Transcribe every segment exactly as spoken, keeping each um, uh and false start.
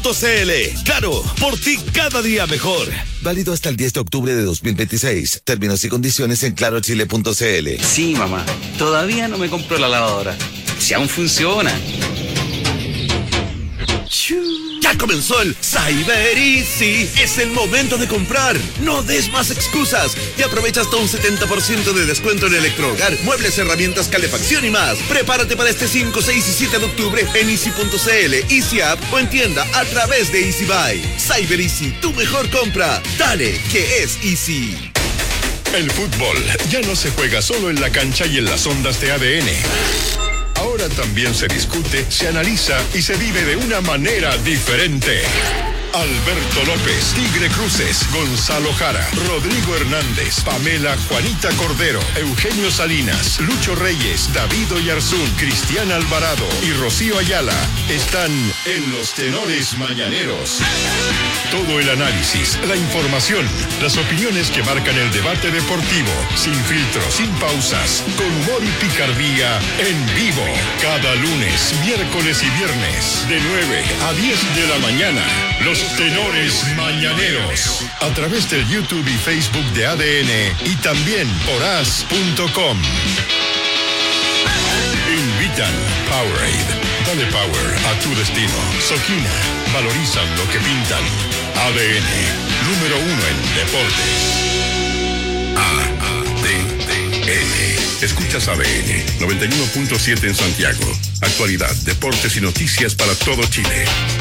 punto c l. Claro, por ti cada día mejor. Válido hasta el diez de octubre de dos mil veintiséis. Términos y condiciones en claro chile punto c l. Sí, mamá. Todavía no me compro la lavadora. Si aún funciona. Ya comenzó el Cyber Easy. Es el momento de comprar. No des más excusas y aprovecha hasta un setenta por ciento de descuento en electrohogar, muebles, herramientas, calefacción y más. Prepárate para este cinco, seis y siete de octubre en easy punto c l, Easy App o en tienda a través de Easy Buy. Cyber Easy, tu mejor compra. Dale, que es Easy. El fútbol ya no se juega solo en la cancha y en las ondas de A D N. Ahora también se discute, se analiza y se vive de una manera diferente. Alberto López, Tigre Cruces, Gonzalo Jara, Rodrigo Hernández, Pamela Juanita Cordero, Eugenio Salinas, Lucho Reyes, David Oyarzún, Cristian Alvarado y Rocío Ayala están en los Tenores Mañaneros. Todo el análisis, la información, las opiniones que marcan el debate deportivo, sin filtros, sin pausas, con humor y picardía, en vivo, cada lunes, miércoles y viernes, de nueve a diez de la mañana. Los Tenores Mañaneros, a través del YouTube y Facebook de A D N y también por as punto com. Invitan Powerade. Dale power a tu destino. Sojina, valorizan lo que pintan. A D N, número uno en deportes. A D N. Escuchas A D N, noventa y uno punto siete en Santiago. Actualidad, deportes y noticias para todo Chile.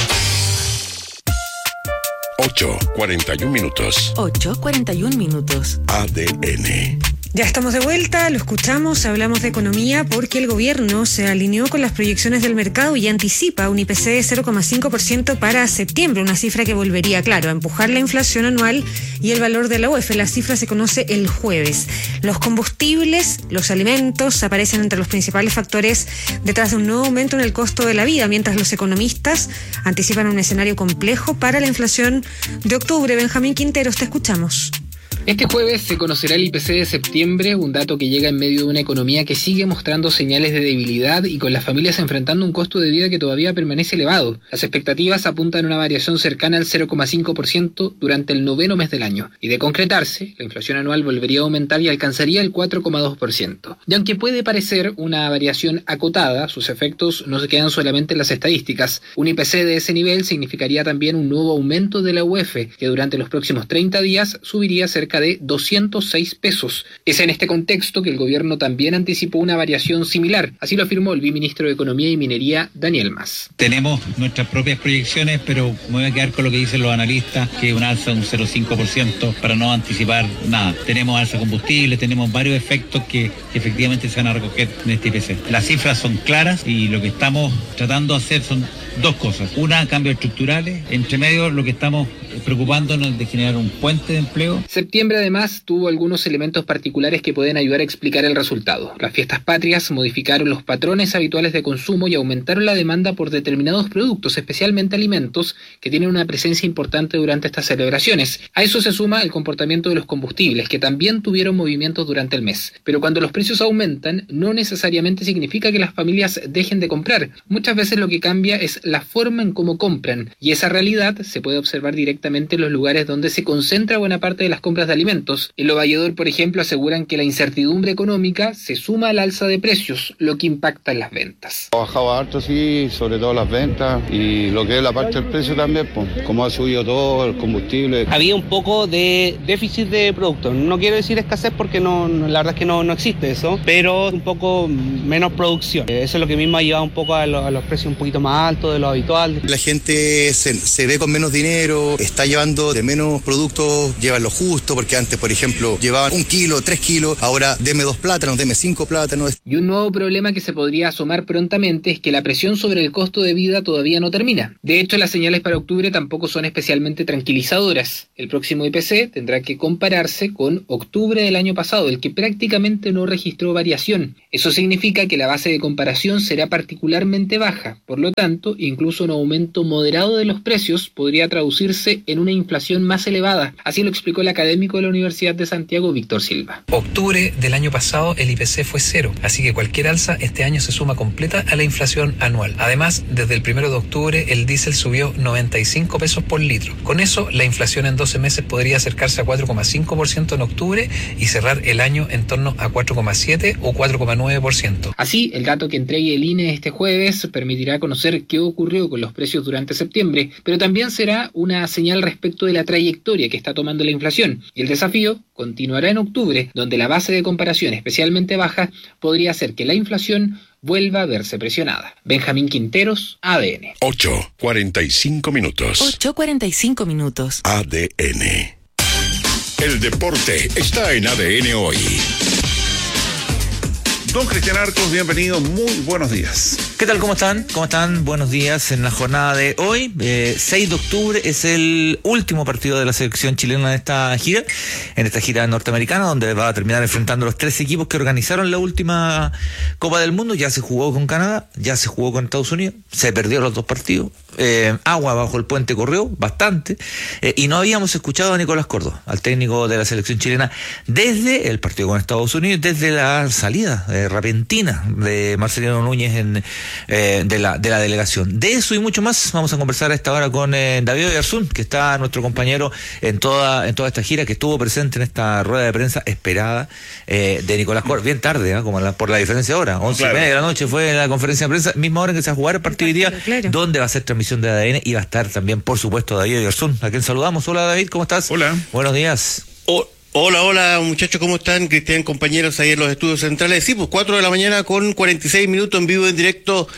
ocho, cuarenta y un minutos. ocho, cuarenta y un minutos. A D N. Ya estamos de vuelta, lo escuchamos, hablamos de economía porque el gobierno se alineó con las proyecciones del mercado y anticipa un I P C de cero coma cinco por ciento para septiembre, una cifra que volvería, claro, a empujar la inflación anual y el valor de la U E F. La cifra se conoce el jueves. Los combustibles, los alimentos aparecen entre los principales factores detrás de un nuevo aumento en el costo de la vida, mientras los economistas anticipan un escenario complejo para la inflación de octubre. Benjamín Quinteros, te escuchamos. Este jueves se conocerá el I P C de septiembre, un dato que llega en medio de una economía que sigue mostrando señales de debilidad y con las familias enfrentando un costo de vida que todavía permanece elevado. Las expectativas apuntan a una variación cercana al cero coma cinco por ciento durante el noveno mes del año. Y de concretarse, la inflación anual volvería a aumentar y alcanzaría el cuatro coma dos por ciento. Y aunque puede parecer una variación acotada, sus efectos no se quedan solamente en las estadísticas. Un I P C de ese nivel significaría también un nuevo aumento de la U E F, que durante los próximos treinta días subiría cerca de doscientos seis pesos. Es en este contexto que el gobierno también anticipó una variación similar. Así lo afirmó el viceministro de Economía y Minería, Daniel Mas. Tenemos nuestras propias proyecciones, pero me voy a quedar con lo que dicen los analistas, que es un alza de un cero coma cinco por ciento para no anticipar nada. Tenemos alza de combustible, tenemos varios efectos que, que efectivamente se van a recoger en este I P C. Las cifras son claras y lo que estamos tratando de hacer son dos cosas. Una, cambios estructurales. Entre medio, lo que estamos preocupándonos de generar un puente de empleo. Septiembre además tuvo algunos elementos particulares que pueden ayudar a explicar el resultado. Las fiestas patrias modificaron los patrones habituales de consumo y aumentaron la demanda por determinados productos, especialmente alimentos, que tienen una presencia importante durante estas celebraciones. A eso se suma el comportamiento de los combustibles, que también tuvieron movimientos durante el mes. Pero cuando los precios aumentan, no necesariamente significa que las familias dejen de comprar. Muchas veces lo que cambia es la forma en cómo compran, y esa realidad se puede observar directamente en los lugares donde se concentra buena parte de las compras de alimentos. En Lo Valledor, por ejemplo, aseguran que la incertidumbre económica se suma al alza de precios, lo que impacta en las ventas. Ha bajado harto, sí, sobre todo las ventas y lo que es la parte del precio también, pues, como ha subido todo el combustible. Había un poco de déficit de productos, no quiero decir escasez porque no, la verdad es que no, no existe eso, pero un poco menos producción. Eso es lo que mismo ha llevado un poco a, lo, a los precios un poquito más altos de lo habitual. La gente se, se ve con menos dinero, está llevando de menos productos, llevan lo justo, porque antes, por ejemplo, llevaban un kilo, tres kilos, ahora deme dos plátanos, deme cinco plátanos. Y un nuevo problema que se podría asomar prontamente es que la presión sobre el costo de vida todavía no termina. De hecho, las señales para octubre tampoco son especialmente tranquilizadoras. El próximo I P C tendrá que compararse con octubre del año pasado, el que prácticamente no registró variación. Eso significa que la base de comparación será particularmente baja. Por lo tanto, incluso un aumento moderado de los precios podría traducirse en una inflación más elevada. Así lo explicó el académico académico de la Universidad de Santiago, Víctor Silva. Octubre del año pasado el I P C fue cero, así que cualquier alza este año se suma completa a la inflación anual. Además, desde el primero de octubre el diésel subió noventa y cinco pesos por litro. Con eso, la inflación en doce meses podría acercarse a cuatro coma cinco por ciento en octubre y cerrar el año en torno a cuatro coma siete o cuatro coma nueve por ciento. Así, el dato que entregue el I N E este jueves permitirá conocer qué ocurrió con los precios durante septiembre, pero también será una señal respecto de la trayectoria que está tomando la inflación. Y el desafío continuará en octubre, donde la base de comparación especialmente baja podría hacer que la inflación vuelva a verse presionada. Benjamín Quinteros, A D N. ocho cuarenta y cinco minutos. ocho cuarenta y cinco minutos. A D N. El deporte está en A D N hoy. Don Cristian Arcos, bienvenido, muy buenos días. ¿Qué tal? ¿Cómo están? ¿Cómo están? Buenos días en la jornada de hoy. Eh, seis de octubre es el último partido de la selección chilena en esta gira, en esta gira norteamericana, donde va a terminar enfrentando a los tres equipos que organizaron la última Copa del Mundo. Ya se jugó con Canadá, ya se jugó con Estados Unidos, se perdieron los dos partidos. Eh, agua bajo el puente corrió bastante, eh, y no habíamos escuchado a Nicolás Córdoba, al técnico de la selección chilena, desde el partido con Estados Unidos, desde la salida eh, repentina de Marcelino Núñez en, eh, de, la, de la delegación. De eso y mucho más vamos a conversar a esta hora con eh, David Oyarzún, que está nuestro compañero en toda, en toda esta gira, que estuvo presente en esta rueda de prensa esperada eh, de Nicolás Córdoba, bien tarde, ¿eh? Como la, por la diferencia de hora, once claro. y media de la noche fue la conferencia de prensa, misma hora en que se va a jugar el partido hoy día, claro, claro. donde va a ser transmisión de A D N y va a estar también, por supuesto, David Oyarzún, a quien saludamos. Hola, David, ¿cómo estás? Hola. Buenos días. Oh. Hola, hola muchachos, ¿cómo están? Cristian, compañeros ahí en los estudios centrales. Sí, pues cuatro de la mañana con cuarenta y seis minutos en vivo en directo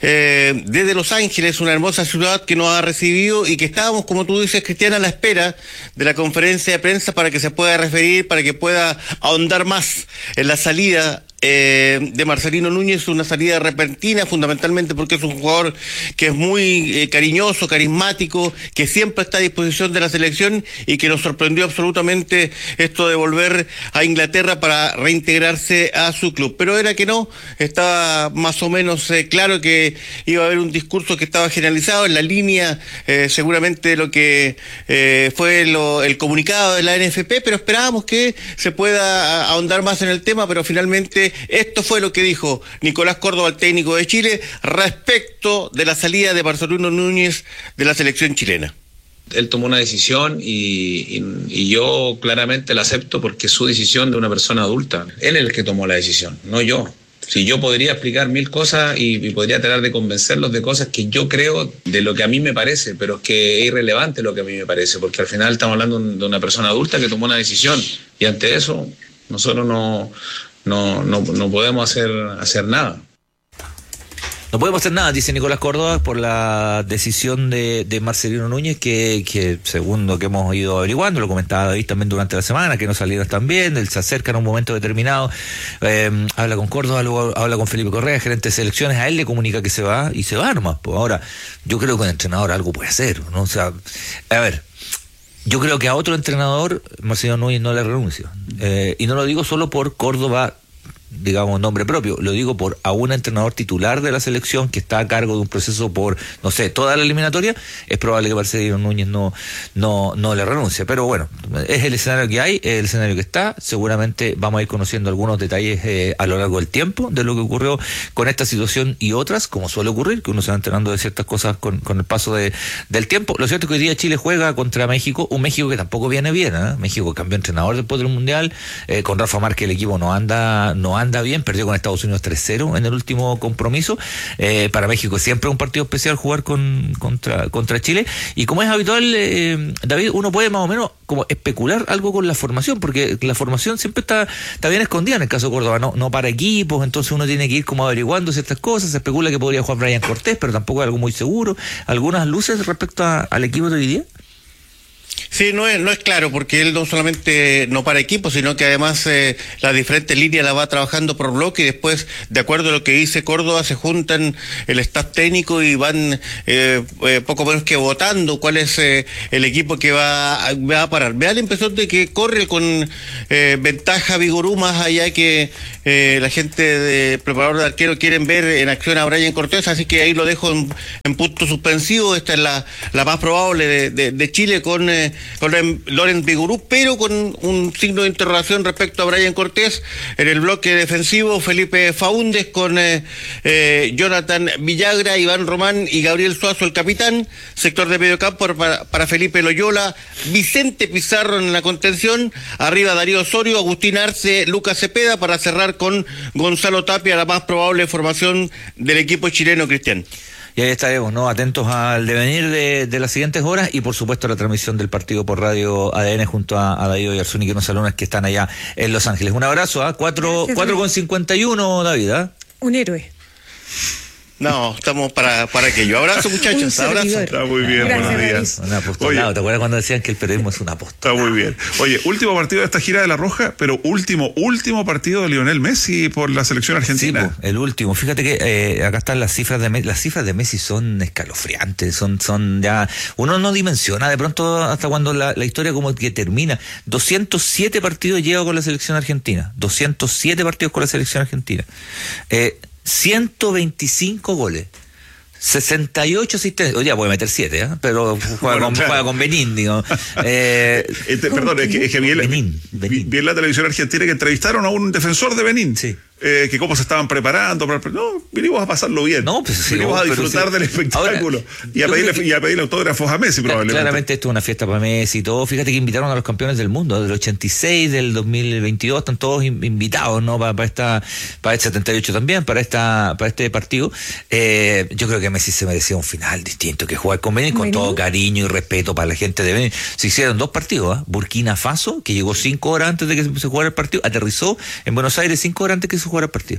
eh, desde Los Ángeles, una hermosa ciudad que nos ha recibido y que estábamos, como tú dices, Cristian, a la espera de la conferencia de prensa para que se pueda referir, para que pueda ahondar más en la salida Eh, de Marcelino Núñez, una salida repentina, fundamentalmente porque es un jugador que es muy eh, cariñoso, carismático, que siempre está a disposición de la selección y que nos sorprendió absolutamente esto de volver a Inglaterra para reintegrarse a su club. Pero era que no, estaba más o menos eh, claro que iba a haber un discurso que estaba generalizado en la línea eh, seguramente de lo que eh, fue lo, el comunicado de la N F P, pero esperábamos que se pueda ahondar más en el tema, pero finalmente esto fue lo que dijo Nicolás Córdoba, el técnico de Chile, respecto de la salida de Marcelino Núñez de la selección chilena. Él tomó una decisión y, y, y yo claramente la acepto porque es su decisión de una persona adulta. Él es el que tomó la decisión, no yo. Si yo podría explicar mil cosas y, y podría tratar de convencerlos de cosas que yo creo de lo que a mí me parece, pero es que es irrelevante lo que a mí me parece, porque al final estamos hablando de una persona adulta que tomó una decisión y ante eso nosotros no... No, no, no podemos hacer, hacer nada. No podemos hacer nada, dice Nicolás Córdoba, por la decisión de, de Marcelino Núñez, que, que según lo que hemos ido averiguando, lo comentaba David también durante la semana, que no salieron tan bien, él se acerca en un momento determinado, eh, habla con Córdoba, luego habla con Felipe Correa, gerente de selecciones, a él le comunica que se va y se va nomás. Pues ahora, yo creo que el entrenador algo puede hacer, ¿no? O sea, a ver, yo creo que a otro entrenador Marcelino Núñez no le renuncia. Eh, y no lo digo solo por Córdoba, digamos, nombre propio, lo digo por a un entrenador titular de la selección que está a cargo de un proceso por, no sé, toda la eliminatoria. Es probable que Marcelino Núñez no, no, no le renuncie, pero bueno, es el escenario que hay, es el escenario que está. Seguramente vamos a ir conociendo algunos detalles eh, a lo largo del tiempo de lo que ocurrió con esta situación y otras, como suele ocurrir, que uno se va enterando de ciertas cosas con, con el paso de, del tiempo. Lo cierto es que hoy día Chile juega contra México, un México que tampoco viene bien, ¿eh? México cambió entrenador después del Mundial, eh, con Rafa Márquez el equipo no anda, no anda anda bien, perdió con Estados Unidos tres cero en el último compromiso. Eh, para México siempre es un partido especial jugar con contra contra Chile, y como es habitual, eh, David, uno puede más o menos como especular algo con la formación, porque la formación siempre está, está bien escondida en el caso de Córdoba, no, no para equipos, entonces uno tiene que ir como averiguando ciertas cosas. Se especula que podría jugar Brian Cortés, pero tampoco es algo muy seguro. ¿Algunas luces respecto a, al equipo de hoy día? Sí, no es, no es claro, porque él no solamente no para equipo, sino que además eh, las diferentes líneas las va trabajando por bloque, y después, de acuerdo a lo que dice Córdoba, se juntan el staff técnico y van eh, eh, poco menos que votando cuál es eh, el equipo que va, va a parar. Me da la impresión de que corre con eh, ventaja Vigorú, más allá que eh, la gente de preparador de arquero quieren ver en acción a Brian Cortés, así que ahí lo dejo en, en punto suspensivo. Esta es la, la más probable de, de, de Chile, con eh, con Loren Vigurú, pero con un signo de interrogación respecto a Brian Cortés. En el bloque defensivo, Felipe Faúndez con eh, eh, Jonathan Villagra, Iván Román y Gabriel Suazo, el capitán. Sector de medio campo para, para Felipe Loyola, Vicente Pizarro en la contención, arriba Darío Osorio, Agustín Arce, Lucas Cepeda, para cerrar con Gonzalo Tapia, la más probable formación del equipo chileno, Cristian. Y ahí estaremos, ¿no? Atentos al devenir de, de las siguientes horas y por supuesto la transmisión del partido por radio A D N junto a, a David Yarzún y que unos alumnos que están allá en Los Ángeles. Un abrazo, ¿ah? cuatro con cincuenta y uno, David, ¿ah? Un héroe. No, estamos para, para aquello. Abrazo, muchachos. Abrazo. Está muy bien, Gracias, buenos días. Un apostolado. Oye, ¿te acuerdas cuando decían que el periodismo es un apostolado? Está muy bien. Oye, último partido de esta gira de La Roja, pero último, último partido de Lionel Messi por la selección argentina. Sí, po, el último. Fíjate que eh, acá están las cifras de Messi. Las cifras de Messi son escalofriantes, son, son ya... Uno no dimensiona de pronto hasta cuando la, la historia como que termina. doscientos siete partidos lleva con la selección argentina. doscientos siete partidos con la selección argentina. Eh, ciento veinticinco goles. sesenta y ocho asistencias, oye, puede meter siete, ¿eh? Pero juega, bueno, con, claro. juega con Benín, digo. Eh, este, perdón, es que, es que vi, Benín, Benín. vi en la televisión argentina que entrevistaron a un defensor de Benín. Sí. Eh, que cómo se estaban preparando. Para, no, vinimos a pasarlo bien. No, pues, sí, vinimos no, a disfrutar sí. del espectáculo. Ahora, y, a pedirle, que, y a pedirle autógrafos a Messi, probablemente. Claramente esto es una fiesta para Messi y todo. Fíjate que invitaron a los campeones del mundo del ochenta y seis, del dos mil veintidós, están todos invitados, ¿no? Para, para esta, para el setenta y ocho también, para esta, para este partido. Eh, yo creo que Messi se merecía un final distinto que jugar con Benín, con Benín. Todo cariño y respeto para la gente de Benín. Se hicieron dos partidos, ¿eh? Burkina Faso, que llegó cinco horas antes de que se jugara el partido, aterrizó en Buenos Aires cinco horas antes de que se jugara el partido.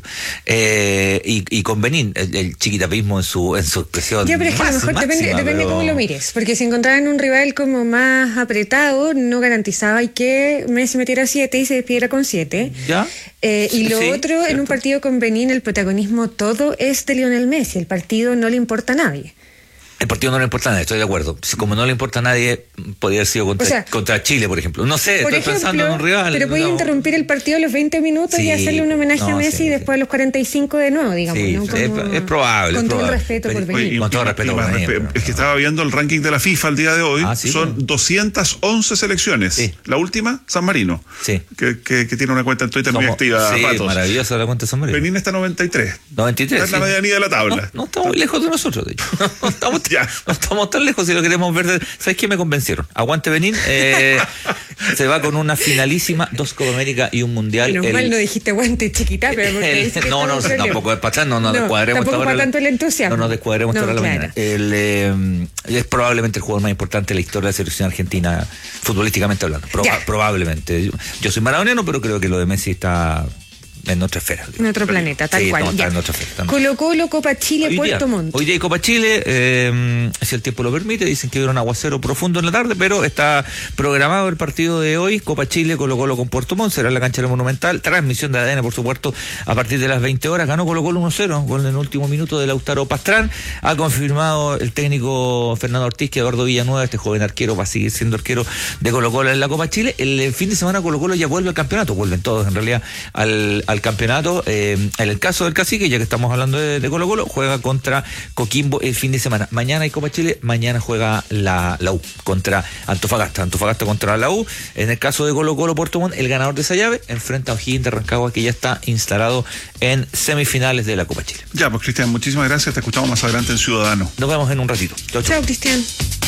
Eh, y, y con Benín, el, el chiquitapismo en su en su expresión. Ya, pero es que a lo mejor máxima, depende, depende pero... cómo lo mires, porque si encontraban un rival como más apretado, no garantizaba y que Messi metiera siete y se despidiera con siete. ¿Ya? Eh, y lo sí, otro, cierto. En un partido con Benín, el protagonismo todo es de Lionel Messi, el partido no le importa a nadie. El partido no le importa a nadie, estoy de acuerdo. Si como no le importa a nadie, podría haber sido contra, o sea, contra Chile, por ejemplo. No sé, estoy ejemplo, pensando en un rival. Pero puede no. interrumpir el partido a los veinte minutos sí, y hacerle un homenaje no, a Messi sí, y después sí. a los cuarenta y cinco de nuevo, digamos. Sí, ¿no? es, es probable. Con es todo probable. el respeto pero, por Benín. Con todo el respeto por Benín. Pero, es que estaba viendo el ranking de la FIFA el día de hoy. Ah, ¿sí? Son sí. doscientas once selecciones. Sí. La última, San Marino. Sí. Que, que, que tiene una cuenta en Twitter Somos, muy activa. Sí, Patos. Maravillosa la cuenta de San Marino. Benín está noventa y tres. noventa y tres. Está en la sí. medianía de la tabla. No, no estamos muy lejos de nosotros, de hecho. No estamos, ya. no estamos tan lejos si lo queremos ver. ¿Sabes qué me convencieron? Aguante Benín. Eh, se va con una finalísima, dos Copa América y un Mundial. Menos el, mal no dijiste aguante chiquita, pero porque el, no, no, tampoco es para no, no, no descuadremos. Tampoco para tanto el entusiasmo. No nos descuadremos no, toda la claro. mañana. El, eh, es probablemente el jugador más importante de la historia de la selección argentina, futbolísticamente hablando. Proba, probablemente. Yo, yo soy maradoniano, pero creo que lo de Messi está en otra esfera. En otro planeta, tal sí, cual. No, está en otra esfera, Colo Colo, Copa Chile, hoy Puerto día, Montt. Hoy día hay Copa Chile, eh, si el tiempo lo permite, dicen que hubo un aguacero profundo en la tarde, pero está programado el partido de hoy, Copa Chile, Colo Colo con Puerto Montt, será en la cancha del Monumental, transmisión de A D N, por supuesto, a partir de las veinte horas, ganó Colo Colo uno cero, gol en el último minuto de Lautaro Pastrán, ha confirmado el técnico Fernando Ortiz que Eduardo Villanueva, este joven arquero, va a seguir siendo arquero de Colo Colo en la Copa Chile. El fin de semana Colo Colo ya vuelve al campeonato, vuelven todos en realidad al, al campeonato. Eh, en el caso del Cacique, ya que estamos hablando de, de Colo Colo, juega contra Coquimbo el fin de semana. Mañana hay Copa Chile, mañana juega la, la U contra Antofagasta. Antofagasta contra la U. En el caso de Colo Colo Puerto Montt, el ganador de esa llave enfrenta a O'Higgins de Rancagua, que ya está instalado en semifinales de la Copa Chile. Ya, pues Cristian, muchísimas gracias. Te escuchamos más adelante en Ciudadano. Nos vemos en un ratito. Chau, chau. Chau, Cristian.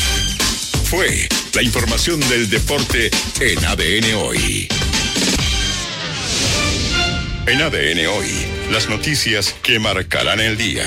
Fue la información del deporte en A D N Hoy. En A D N Hoy, las noticias que marcarán el día.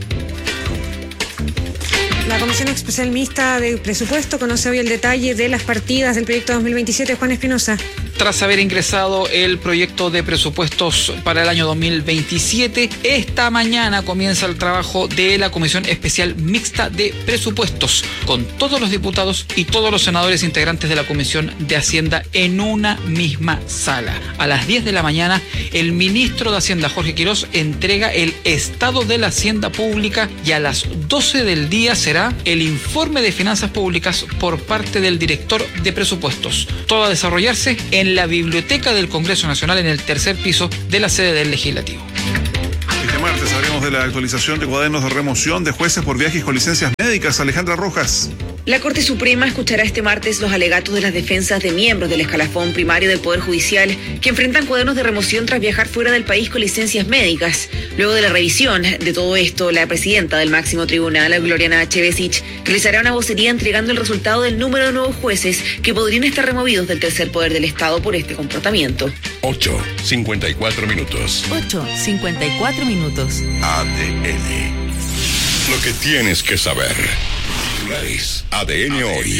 La Comisión Especial Mixta de Presupuesto conoce hoy el detalle de las partidas del proyecto dos mil veintisiete. Juan Espinosa. Tras haber ingresado el proyecto de presupuestos para el año dos mil veintisiete, esta mañana comienza el trabajo de la Comisión Especial Mixta de Presupuestos, con todos los diputados y todos los senadores integrantes de la Comisión de Hacienda en una misma sala. A las diez de la mañana, el ministro de Hacienda, Jorge Quirós, entrega el estado de la Hacienda Pública y a las doce del día será el informe de finanzas públicas por parte del director de presupuestos. Todo a desarrollarse en la Biblioteca del Congreso Nacional, en el tercer piso de la sede del Legislativo. Este martes sabremos de la actualización de cuadernos de remoción de jueces por viajes con licencias médicas. Alejandra Rojas. La Corte Suprema escuchará este martes los alegatos de las defensas de miembros del escalafón primario del Poder Judicial que enfrentan cuadernos de remoción tras viajar fuera del país con licencias médicas. Luego de la revisión de todo esto, la presidenta del máximo tribunal, Gloriana Chevesich, realizará una vocería entregando el resultado del número de nuevos jueces que podrían estar removidos del tercer poder del Estado por este comportamiento. ocho, cincuenta y cuatro minutos. ocho, cincuenta y cuatro minutos. A D N. Lo que tienes que saber. A D N hoy.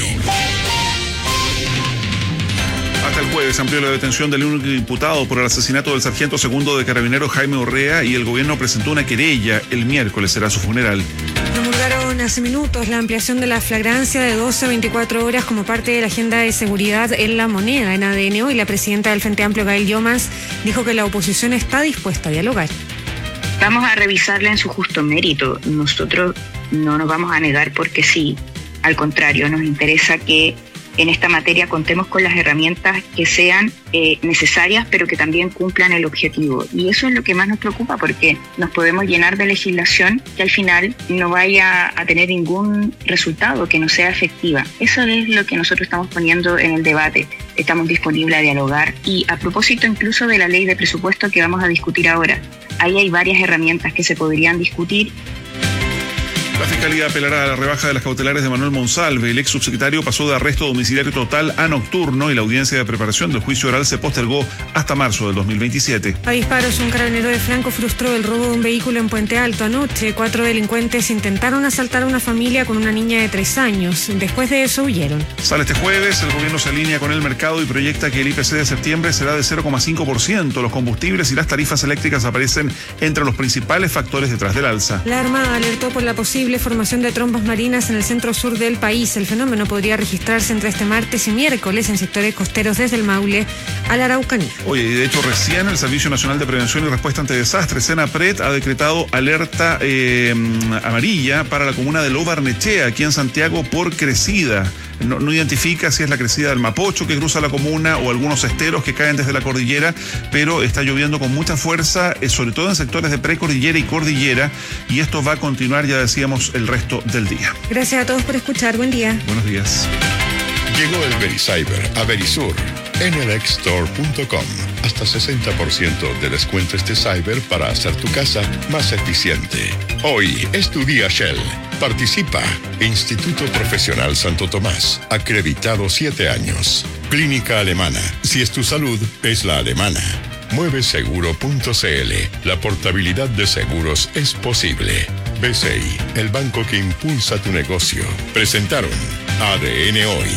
Hasta el jueves amplió la detención del único imputado por el asesinato del sargento segundo de Carabineros Jaime Urrea y el gobierno presentó una querella. El miércoles será su funeral. Promulgaron hace minutos la ampliación de la flagrancia de doce a veinticuatro horas como parte de la agenda de seguridad en La Moneda. En A D N hoy, la presidenta del Frente Amplio, Gail Yomas, dijo que la oposición está dispuesta a dialogar. Vamos a revisarla en su justo mérito. Nosotros no nos vamos a negar porque sí. Al contrario, nos interesa que en esta materia contemos con las herramientas que sean eh, necesarias, pero que también cumplan el objetivo. Y eso es lo que más nos preocupa, porque nos podemos llenar de legislación que al final no vaya a tener ningún resultado, que no sea efectiva. Eso es lo que nosotros estamos poniendo en el debate. Estamos disponibles a dialogar. Y a propósito incluso de la ley de presupuesto que vamos a discutir ahora, ahí hay varias herramientas que se podrían discutir. La Fiscalía apelará a la rebaja de las cautelares de Manuel Monsalve. El ex subsecretario pasó de arresto domiciliario total a nocturno y la audiencia de preparación del juicio oral se postergó hasta marzo del dos mil veintisiete. A disparos, un carabinero de Franco frustró el robo de un vehículo en Puente Alto. Anoche, cuatro delincuentes intentaron asaltar a una familia con una niña de tres años. Después de eso, huyeron. Sale este jueves, el gobierno se alinea con el mercado y proyecta que el I P C de septiembre será de cero coma cinco por ciento. Los combustibles y las tarifas eléctricas aparecen entre los principales factores detrás del alza. La Armada alertó por la posible formación de trombas marinas en el centro sur del país. El fenómeno podría registrarse entre este martes y miércoles en sectores costeros desde el Maule a la Araucanía. Oye, y de hecho recién el Servicio Nacional de Prevención y Respuesta ante Desastres, SENAPRED, ha decretado alerta eh, amarilla para la comuna de Lo Barnechea, aquí en Santiago, por crecida. No, no identifica si es la crecida del Mapocho que cruza la comuna o algunos esteros que caen desde la cordillera, pero está lloviendo con mucha fuerza, eh, sobre todo en sectores de precordillera y cordillera, y esto va a continuar, ya decíamos, el resto del día. Gracias a todos por escuchar. Buen día. Buenos días. Llegó el Vericyber a Verisur en el exstore punto com. Hasta sesenta por ciento de descuento este cyber para hacer tu casa más eficiente. Hoy es tu día Shell. Participa. Instituto Profesional Santo Tomás. Acreditado siete años. Clínica Alemana. Si es tu salud, es la alemana. mueve seguro punto c l. La portabilidad de seguros es posible. B C I, el banco que impulsa tu negocio. Presentaron A D N Hoy.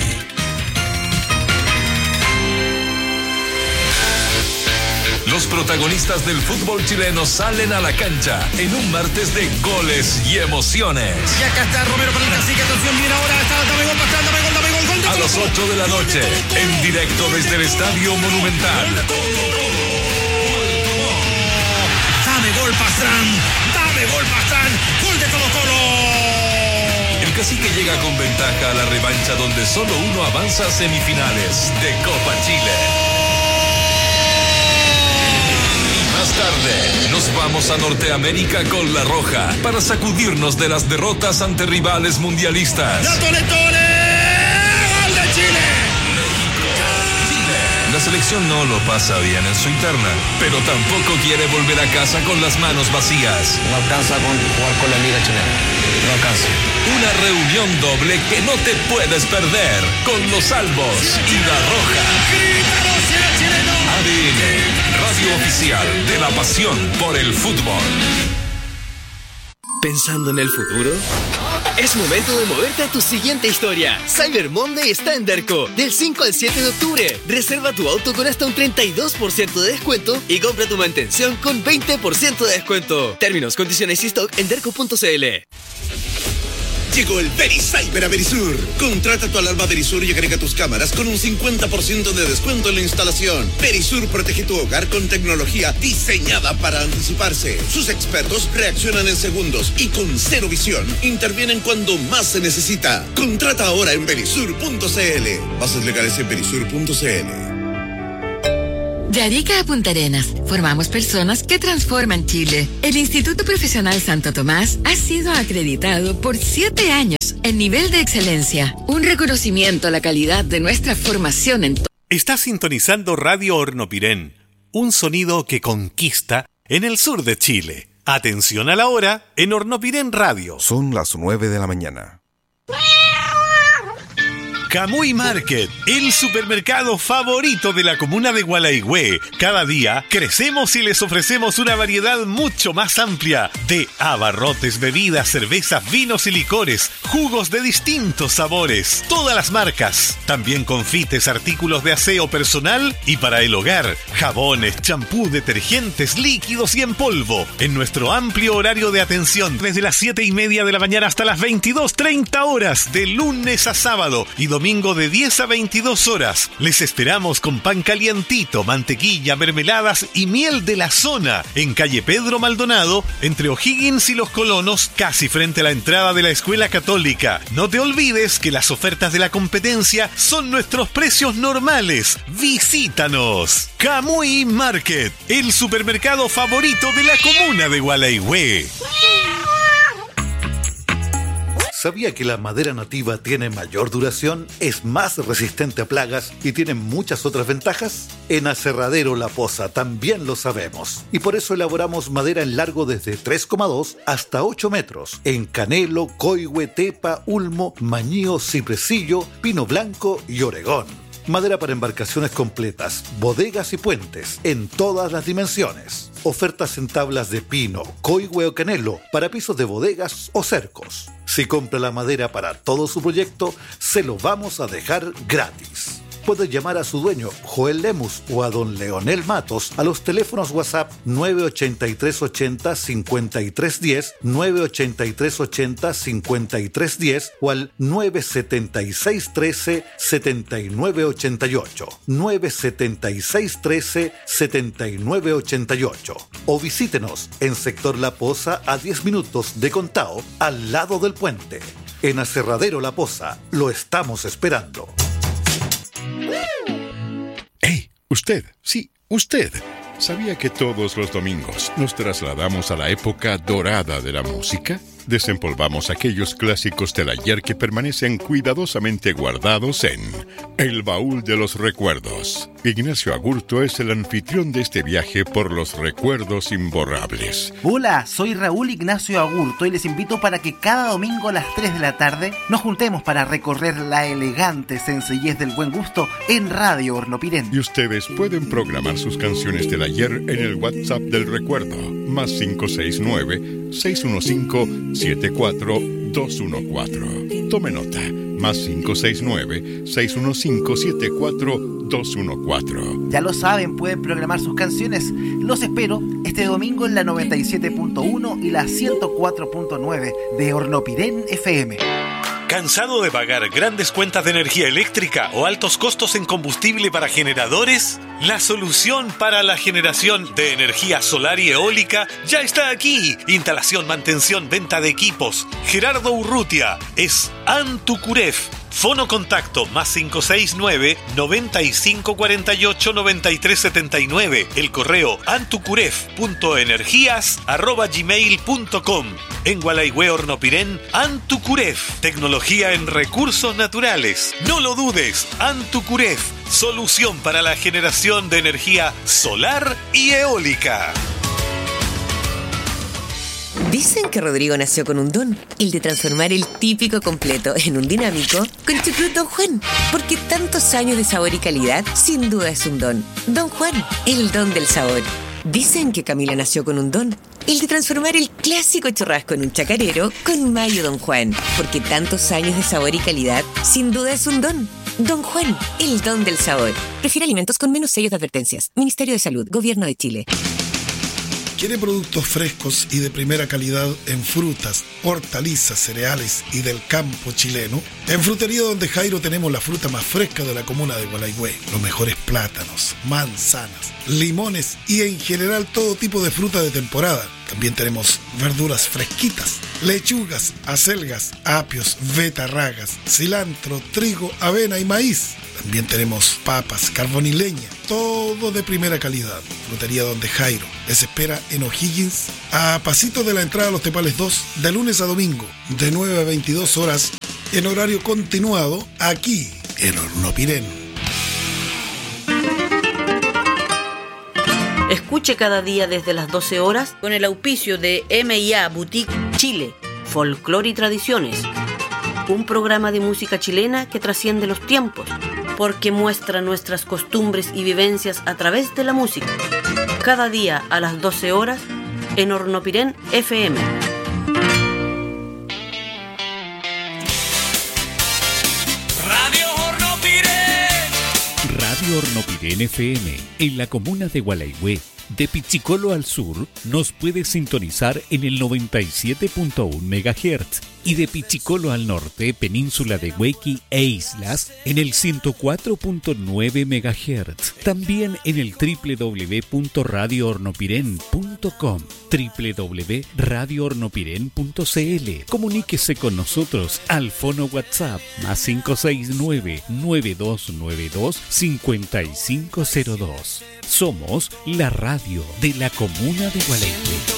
Los protagonistas del fútbol chileno salen a la cancha en un martes de goles y emociones. Y acá está Romero para el cacique, atención, bien ahora, está, dame gol, dame gol, dame gol, gol de A las ocho de la noche, en directo desde el Estadio Monumental. Dame gol, Pastrán, dame gol, Pastrán, gol de Colo Colo. El cacique llega con ventaja a la revancha donde solo uno avanza a semifinales de Copa Chile. Más tarde, nos vamos a Norteamérica con La Roja para sacudirnos de las derrotas ante rivales mundialistas. ¡La Tole Tole! ¡Gol de Chile! La selección no lo pasa bien en su interna, pero tampoco quiere volver a casa con las manos vacías. No alcanza con jugar con la Liga Chilena. No alcanza. Una reunión doble que no te puedes perder con los Albos y La Roja. A D N, radio oficial de la pasión por el fútbol. ¿Pensando en el futuro? Es momento de moverte a tu siguiente historia. Cyber Monday está en Derco, del cinco al siete de octubre. Reserva tu auto con hasta un treinta y dos por ciento de descuento y compra tu mantención con veinte por ciento de descuento. Términos, condiciones y stock en derco punto c l. Llegó el Vericyber a Verisur. Contrata tu alarma Verisur y agrega tus cámaras con un cincuenta por ciento de descuento en la instalación. Verisur protege tu hogar con tecnología diseñada para anticiparse. Sus expertos reaccionan en segundos y con cero visión intervienen cuando más se necesita. Contrata ahora en verisur punto c l. Bases legales en verisur punto c l. De Arica a Punta Arenas, formamos personas que transforman Chile. El Instituto Profesional Santo Tomás ha sido acreditado por siete años en nivel de excelencia, un reconocimiento a la calidad de nuestra formación en... Está sintonizando Radio Hornopirén, un sonido que conquista en el sur de Chile. Atención a la hora en Hornopirén Radio. Son las nueve de la mañana. Camuy Market, el supermercado favorito de la comuna de Gualaigüe. Cada día crecemos y les ofrecemos una variedad mucho más amplia de abarrotes, bebidas, cervezas, vinos y licores, jugos de distintos sabores, todas las marcas. También confites, artículos de aseo personal y para el hogar, jabones, champú, detergentes, líquidos y en polvo. En nuestro amplio horario de atención, desde las siete y media de la mañana hasta las veintidós treinta horas, de lunes a sábado y domingo de diez a veintidós horas. Les esperamos con pan calientito, mantequilla, mermeladas y miel de la zona en calle Pedro Maldonado, entre O'Higgins y Los Colonos, casi frente a la entrada de la Escuela Católica. No te olvides que las ofertas de la competencia son nuestros precios normales. Visítanos. Camuy Market, el supermercado favorito de la comuna de Gualaigüe. ¿Sabía que la madera nativa tiene mayor duración, es más resistente a plagas y tiene muchas otras ventajas? En Aserradero La Poza también lo sabemos. Y por eso elaboramos madera en largo desde tres coma dos hasta ocho metros. En canelo, coigüe, tepa, ulmo, mañío, cipresillo, pino blanco y oregón. Madera para embarcaciones completas, bodegas y puentes, en todas las dimensiones. Ofertas en tablas de pino, coigüe o canelo, para pisos de bodegas o cercos. Si compra la madera para todo su proyecto, se lo vamos a dejar gratis. Puede llamar a su dueño, Joel Lemus, o a don Leonel Matos a los teléfonos WhatsApp nueve ochenta y tres ochenta cincuenta y tres diez, nueve ochenta y tres ochenta cincuenta y tres diez o al nueve setenta y seis trece setenta y nueve ochenta y ocho, nueve setenta y seis trece setenta y nueve ochenta y ocho. O visítenos en Sector La Poza a diez minutos de Contao, al lado del puente. En Aserradero La Poza, lo estamos esperando. ¡Hey! Usted, sí, usted. ¿Sabía que todos los domingos nos trasladamos a la época dorada de la música? Desempolvamos aquellos clásicos del ayer que permanecen cuidadosamente guardados en El Baúl de los Recuerdos. Ignacio Agurto es el anfitrión de este viaje por los recuerdos imborrables. Hola, soy Raúl Ignacio Agurto y les invito para que cada domingo a las tres de la tarde nos juntemos para recorrer la elegante sencillez del buen gusto en Radio Hornopirén. Y ustedes pueden programar sus canciones del ayer en el WhatsApp del recuerdo, más cinco seis nueve, seis uno cinco, siete cuatro dos uno cuatro. Tome nota, más cinco seis nueve, seis uno cinco, siete cuatro dos uno cuatro. Ya lo saben, pueden programar sus canciones. Los espero este domingo en la noventa y siete punto uno y la ciento cuatro punto nueve de Hornopirén F M. ¿Cansado de pagar grandes cuentas de energía eléctrica o altos costos en combustible para generadores? La solución para la generación de energía solar y eólica ya está aquí. Instalación, mantención, venta de equipos. Gerardo Urrutia es Antucuref. Fono contacto más cinco seis nueve, noventa y cinco cuarenta y ocho, noventa y tres setenta y nueve. El correo antucuref punto energías arroba gmail punto com. En Gualaigüe Hornopirén, Antucuref. Tecnología en recursos naturales. No lo dudes, Antucuref. Solución para la generación de energía solar y eólica. Dicen que Rodrigo nació con un don, el de transformar el típico completo en un dinámico con Chucrut Don Juan. Porque tantos años de sabor y calidad, sin duda es un don. Don Juan, el don del sabor. Dicen que Camila nació con un don, el de transformar el clásico churrasco en un chacarero con Mayo Don Juan. Porque tantos años de sabor y calidad, sin duda es un don. Don Juan, el don del sabor. Prefiere alimentos con menos sellos de advertencias. Ministerio de Salud, Gobierno de Chile. ¿Quiere productos frescos y de primera calidad en frutas, hortalizas, cereales y del campo chileno? En Frutería Donde Jairo tenemos la fruta más fresca de la comuna de Gualaigüe. Los mejores plátanos, manzanas, limones y en general todo tipo de fruta de temporada. También tenemos verduras fresquitas, lechugas, acelgas, apios, betarragas, cilantro, trigo, avena y maíz. También tenemos papas, carbón y leña, todo de primera calidad. Frutería Donde Jairo les espera en O'Higgins, a pasito de la entrada a Los Tepales dos, de lunes a domingo, de nueve a veintidós horas en horario continuado aquí en Hornopirén. Escuche cada día desde las doce horas con el auspicio de M y A Boutique Chile, Folclore y Tradiciones. Un programa de música chilena que trasciende los tiempos, porque muestra nuestras costumbres y vivencias a través de la música. Cada día a las doce horas en Hornopirén F M. Radio Hornopirén. Radio Hornopirén F M, en la comuna de Gualaihue. De Pichicolo al sur, nos puede sintonizar en el noventa y siete punto uno megahertz y de Pichicolo al norte, península de Huequi e islas, en el ciento cuatro punto nueve megahertz. También en el doble u doble u doble u punto radio hornopirén punto com, doble u doble u doble u punto radio hornopirén punto c l. Comuníquese con nosotros al fono WhatsApp más cinco seis nueve, nueve dos nueve dos, cinco cinco cero dos. Somos la radio de la comuna de Gualeguay.